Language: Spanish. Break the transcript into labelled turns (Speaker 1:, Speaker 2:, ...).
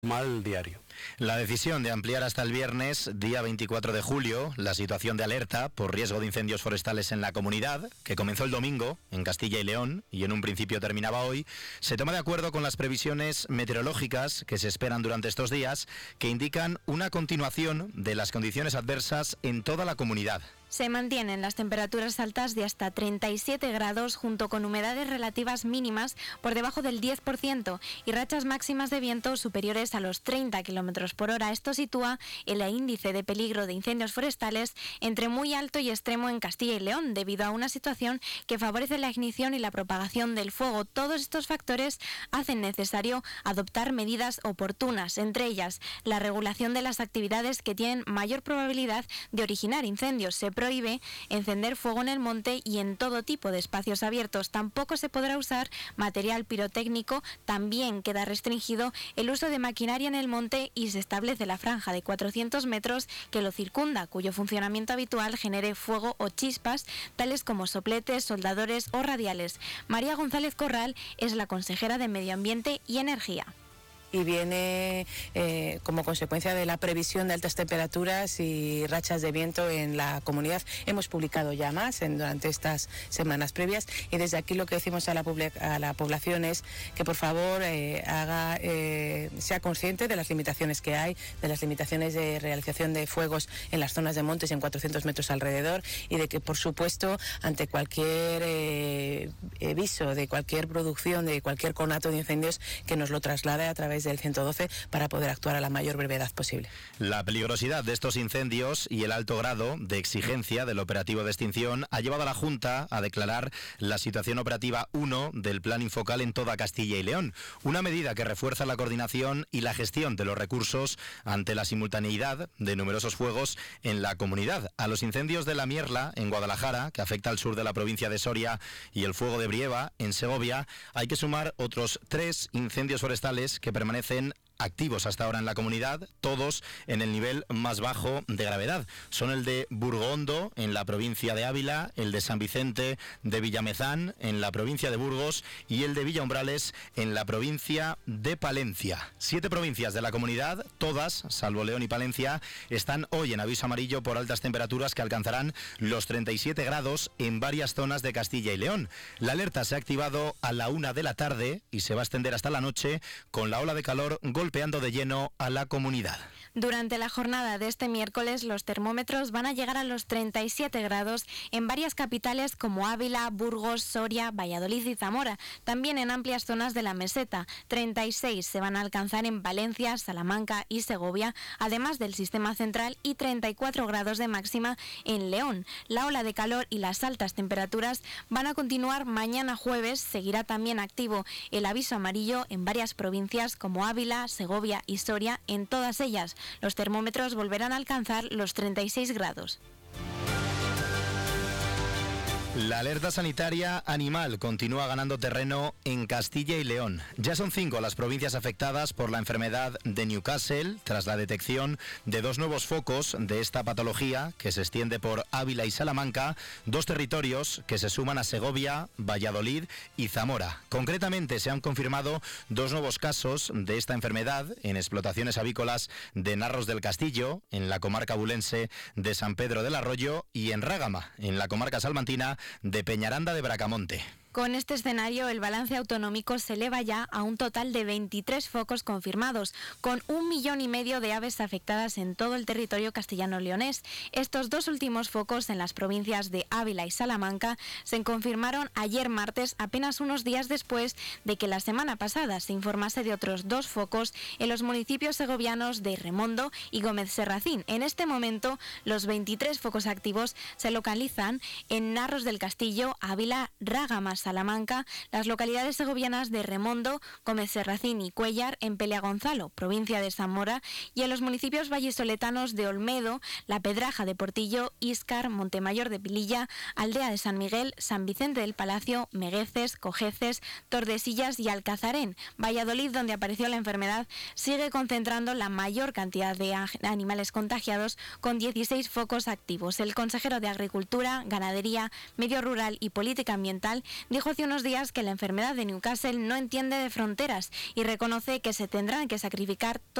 Speaker 1: Mal diario.
Speaker 2: La decisión de ampliar hasta el viernes, día 24 de julio, la situación de alerta por riesgo de incendios forestales en la comunidad, que comenzó el domingo en Castilla y León y en un principio terminaba hoy, se toma de acuerdo con las previsiones meteorológicas que se esperan durante estos días, que indican una continuación de las condiciones adversas en toda la comunidad.
Speaker 3: Se mantienen las temperaturas altas de hasta 37 grados junto con humedades relativas mínimas por debajo del 10% y rachas máximas de viento superiores a los 30 km por hora. Esto sitúa el índice de peligro de incendios forestales entre muy alto y extremo en Castilla y León, debido a una situación que favorece la ignición y la propagación del fuego. Todos estos factores hacen necesario adoptar medidas oportunas, entre ellas la regulación de las actividades que tienen mayor probabilidad de originar incendios. Se prohíbe encender fuego en el monte y en todo tipo de espacios abiertos. Tampoco se podrá usar material pirotécnico. También queda restringido el uso de maquinaria en el monte y se establece la franja de 400 metros que lo circunda, cuyo funcionamiento habitual genere fuego o chispas, tales como sopletes, soldadores o radiales. María González Corral es la consejera de Medio Ambiente y Energía.
Speaker 4: Y viene como consecuencia de la previsión de altas temperaturas y rachas de viento en la comunidad. Hemos publicado ya más durante estas semanas previas y desde aquí lo que decimos a la población es que por favor sea consciente de las limitaciones que hay, de las limitaciones de realización de fuegos en las zonas de montes y en 400 metros alrededor, y de que por supuesto ante cualquier aviso de cualquier producción, de cualquier conato de incendios, que nos lo traslade a través del 112 para poder actuar a la mayor brevedad posible.
Speaker 2: La peligrosidad de estos incendios y el alto grado de exigencia del operativo de extinción ha llevado a la Junta a declarar la situación operativa 1 del Plan Infocal en toda Castilla y León, una medida que refuerza la coordinación y la gestión de los recursos ante la simultaneidad de numerosos fuegos en la comunidad. A los incendios de la Mierla, en Guadalajara, que afecta al sur de la provincia de Soria, y el fuego de Brieva, en Segovia, hay que sumar otros 3 incendios forestales que permanecen activos hasta ahora en la comunidad, todos en el nivel más bajo de gravedad. Son el de Burgondo, en la provincia de Ávila, el de San Vicente de Villamezán, en la provincia de Burgos, y el de Villaumbrales, en la provincia de Palencia. 7 provincias de la comunidad, todas, salvo León y Palencia, están hoy en aviso amarillo por altas temperaturas que alcanzarán los 37 grados en varias zonas de Castilla y León. La alerta se ha activado a la 1 de la tarde y se va a extender hasta la noche, con la ola de calor golpeando de lleno a la comunidad.
Speaker 3: Durante la jornada de este miércoles, los termómetros van a llegar a los 37 grados en varias capitales como Ávila, Burgos, Soria, Valladolid y Zamora. También en amplias zonas de la meseta. 36 se van a alcanzar en Valencia, Salamanca y Segovia, además del sistema central, y 34 grados de máxima en León. La ola de calor y las altas temperaturas van a continuar mañana jueves. Seguirá también activo el aviso amarillo en varias provincias como Ávila, Segovia y Soria. En todas ellas los termómetros volverán a alcanzar los 36 grados.
Speaker 2: La alerta sanitaria animal continúa ganando terreno en Castilla y León. Ya son 5 las provincias afectadas por la enfermedad de Newcastle, tras la detección de 2 nuevos focos de esta patología que se extiende por Ávila y Salamanca, 2 territorios que se suman a Segovia, Valladolid y Zamora. Concretamente se han confirmado 2 nuevos casos de esta enfermedad en explotaciones avícolas de Narros del Castillo, en la comarca bulense de San Pedro del Arroyo, y en Rágama, en la comarca salmantina de Peñaranda de Bracamonte.
Speaker 3: Con este escenario, el balance autonómico se eleva ya a un total de 23 focos confirmados, con 1,5 millones de aves afectadas en todo el territorio castellano-leonés. Estos 2 últimos focos en las provincias de Ávila y Salamanca se confirmaron ayer martes, apenas unos días después de que la semana pasada se informase de otros 2 focos en los municipios segovianos de Remondo y Gómez Serracín. En este momento, los 23 focos activos se localizan en Narros del Castillo, Ávila, Rágama, Salamanca, las localidades segovianas de Remondo, Gómez Serracín y Cuéllar, en Peleagonzalo, provincia de Zamora, y en los municipios vallisoletanos de Olmedo, La Pedraja de Portillo, Íscar, Montemayor de Pililla, Aldea de San Miguel, San Vicente del Palacio, Megueces, Cojeces, Tordesillas y Alcazarén. Valladolid, donde apareció la enfermedad, sigue concentrando la mayor cantidad de animales contagiados, con 16 focos activos. El consejero de Agricultura, Ganadería, Medio Rural y Política Ambiental dijo hace unos días que la enfermedad de Newcastle no entiende de fronteras y reconoce que se tendrán que sacrificar